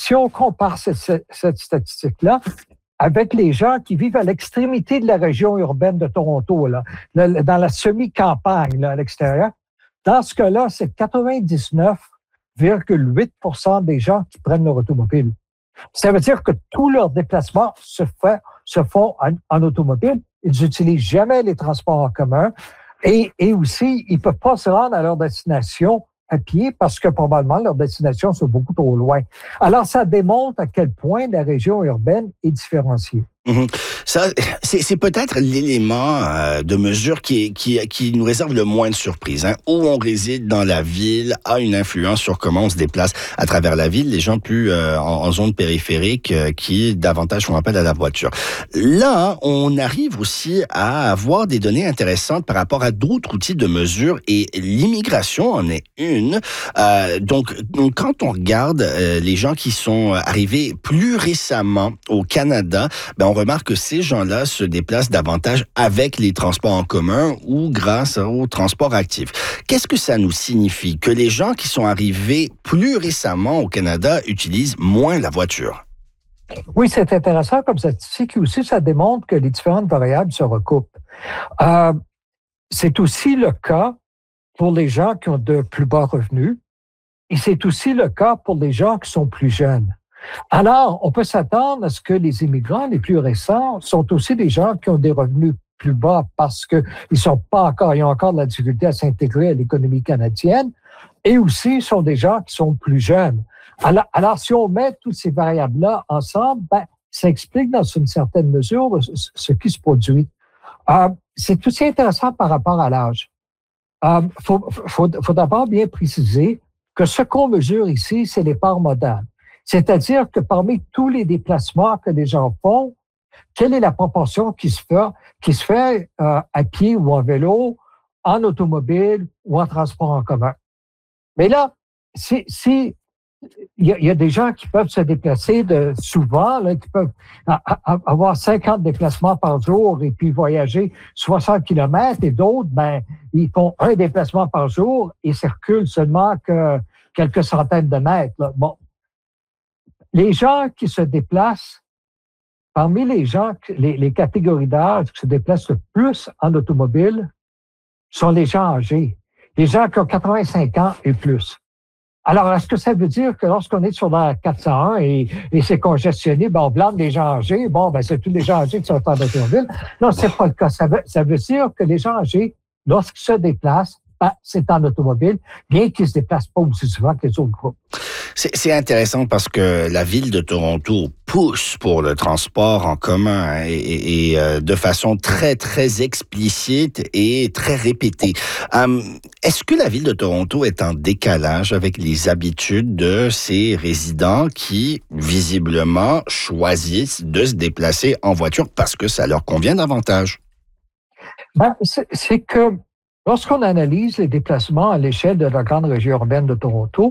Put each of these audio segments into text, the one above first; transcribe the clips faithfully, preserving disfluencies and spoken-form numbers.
si on compare cette, cette, cette statistique-là avec les gens qui vivent à l'extrémité de la région urbaine de Toronto, là, là, dans la semi-campagne là, à l'extérieur, dans ce cas-là, c'est quatre-vingt-dix-neuf virgule huit pour cent des gens qui prennent leur automobile. Ça veut dire que tous leurs déplacements se, fait, se font en, en automobile. Ils n'utilisent jamais les transports en commun. Et, et aussi, ils ne peuvent pas se rendre à leur destination à pied parce que probablement leur destination sont beaucoup trop loin. Alors, ça démontre à quel point la région urbaine est différenciée. Mmh. Ça, c'est, c'est peut-être l'élément euh, de mesure qui, qui, qui nous réserve le moins de surprises. Hein. Où on réside dans la ville a une influence sur comment on se déplace à travers la ville. Les gens plus euh, en, en zone périphérique euh, qui davantage font appel à la voiture. Là, on arrive aussi à avoir des données intéressantes par rapport à d'autres outils de mesure et l'immigration en est une. Euh, donc, donc, quand on regarde euh, les gens qui sont arrivés plus récemment au Canada, ben on remarque que ces gens-là se déplacent davantage avec les transports en commun ou grâce aux transports actifs. Qu'est-ce que ça nous signifie? Que les gens qui sont arrivés plus récemment au Canada utilisent moins la voiture? Oui, c'est intéressant comme statistique. Aussi, ça démontre que les différentes variables se recoupent. Euh, c'est aussi le cas pour les gens qui ont de plus bas revenus et c'est aussi le cas pour les gens qui sont plus jeunes. Alors, on peut s'attendre à ce que les immigrants les plus récents sont aussi des gens qui ont des revenus plus bas parce qu'ils sont pas encore, ils ont encore de la difficulté à s'intégrer à l'économie canadienne et aussi sont des gens qui sont plus jeunes. Alors, alors si on met toutes ces variables-là ensemble, ben, ça explique dans une certaine mesure ce qui se produit. Euh, c'est aussi intéressant par rapport à l'âge. Il euh, faut, faut, faut d'abord bien préciser que ce qu'on mesure ici, c'est les parts modales. C'est-à-dire que parmi tous les déplacements que les gens font, quelle est la proportion qui se fait, qui se fait euh, à pied ou en vélo, en automobile ou en transport en commun? Mais là, si, si il y, a, il y a des gens qui peuvent se déplacer de souvent, là, qui peuvent a, a, avoir cinquante déplacements par jour et puis voyager soixante kilomètres, et d'autres, ben, ils font un déplacement par jour et circulent seulement que quelques centaines de mètres. Là. Bon. Les gens qui se déplacent, parmi les gens, les, les catégories d'âge qui se déplacent le plus en automobile sont les gens âgés, les gens qui ont quatre-vingt-cinq ans et plus. Alors, est-ce que ça veut dire que lorsqu'on est sur la quatre cent un et, et c'est congestionné, ben on blâme les gens âgés, bon, ben c'est tous les gens âgés qui sont en automobile? Non, c'est pas le cas. Ça veut, ça veut dire que les gens âgés, lorsqu'ils se déplacent, ben, c'est en automobile, bien qu'ils ne se déplacent pas aussi souvent que les autres groupes. C'est, c'est intéressant parce que la ville de Toronto pousse pour le transport en commun et, et, et euh, de façon très, très explicite et très répétée. Euh, est-ce que la ville de Toronto est en décalage avec les habitudes de ses résidents qui, visiblement, choisissent de se déplacer en voiture parce que ça leur convient davantage? Ben, c'est, c'est que lorsqu'on analyse les déplacements à l'échelle de la grande région urbaine de Toronto,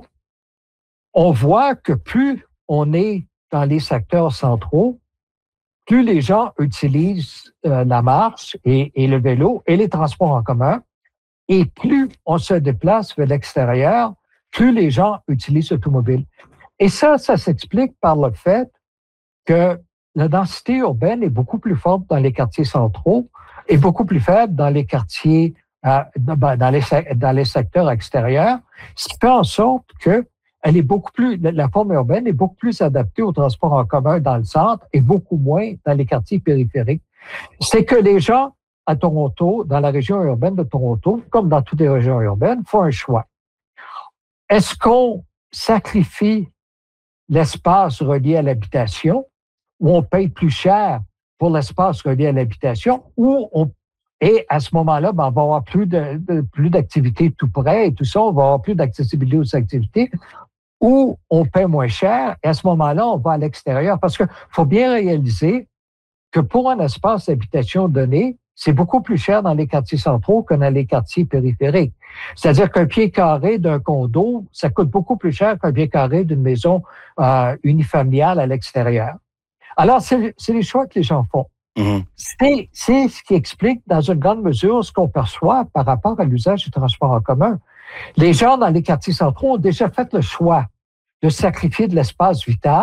on voit que plus on est dans les secteurs centraux, plus les gens utilisent euh, la marche et, et le vélo et les transports en commun, et plus on se déplace vers l'extérieur, plus les gens utilisent l'automobile. Et ça, ça s'explique par le fait que la densité urbaine est beaucoup plus forte dans les quartiers centraux et beaucoup plus faible dans les quartiers, euh, dans les, dans les secteurs extérieurs, ce qui fait en sorte que elle est beaucoup plus, la forme urbaine est beaucoup plus adaptée au transport en commun dans le centre et beaucoup moins dans les quartiers périphériques. C'est que les gens à Toronto, dans la région urbaine de Toronto, comme dans toutes les régions urbaines, font un choix. Est-ce qu'on sacrifie l'espace relié à l'habitation ou on paye plus cher pour l'espace relié à l'habitation ou on Et à ce moment-là, ben, on va avoir plus de, de plus d'activités tout près et tout ça, on va avoir plus d'accessibilité aux activités, ou on paie moins cher, et à ce moment-là, on va à l'extérieur. Parce qu'il faut bien réaliser que pour un espace d'habitation donné, c'est beaucoup plus cher dans les quartiers centraux que dans les quartiers périphériques. C'est-à-dire qu'un pied carré d'un condo, ça coûte beaucoup plus cher qu'un pied carré d'une maison euh, unifamiliale à l'extérieur. Alors, c'est, c'est les choix que les gens font. Mmh. C'est, c'est ce qui explique, dans une grande mesure, ce qu'on perçoit par rapport à l'usage du transport en commun. Les gens dans les quartiers centraux ont déjà fait le choix de sacrifier de l'espace vital